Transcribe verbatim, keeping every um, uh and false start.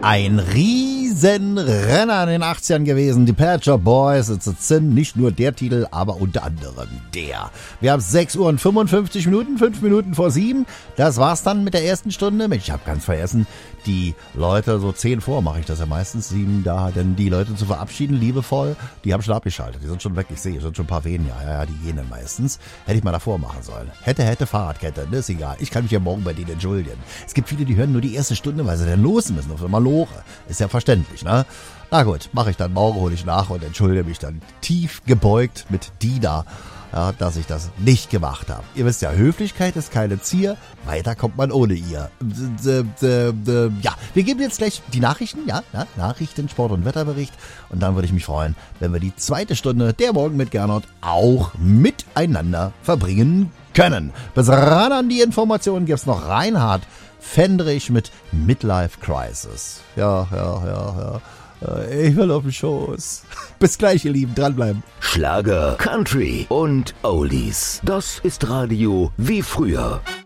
Ein Riesenrenner in den achtzigern gewesen. Die Pet Shop Boys, it's a sin. Nicht nur der Titel, aber unter anderem der. Wir haben sechs Uhr und fünfundfünfzig Minuten, fünf Minuten vor sieben. Das war's dann mit der ersten Stunde. Mensch, ich habe ganz vergessen, die Leute, so zehn vor mache ich das ja meistens, sieben da, denn die Leute zu verabschieden, liebevoll, die haben schon abgeschaltet. Die sind schon weg, ich sehe, es sind schon ein paar weniger. Ja, ja, die gehen dann meistens. Hätte ich mal davor machen sollen. Hätte, hätte, Fahrradkette, das ist egal. Ich kann mich ja morgen bei denen entschuldigen. Es gibt viele, die hören nur die erste Stunde, weil sie dann los müssen auf einmal Lore. Ist ja verständlich, ne? Na gut, mache ich dann morgen, hole ich nach und entschuldige mich dann tief gebeugt mit Dina, ja, dass ich das nicht gemacht habe. Ihr wisst ja, Höflichkeit ist keine Zier, weiter kommt man ohne ihr. Ja, wir geben jetzt gleich die Nachrichten, ja, ja Nachrichten, Sport- und Wetterbericht und dann würde ich mich freuen, wenn wir die zweite Stunde der Morgen mit Gernot auch miteinander verbringen können. Bis ran an die Informationen gibt's noch Reinhard Fendrich mit Midlife Crisis. Ja, ja, ja, ja. Ich will auf den Schoß. Bis gleich, ihr Lieben. Dranbleiben. Schlager, Country und Oldies. Das ist Radio wie früher.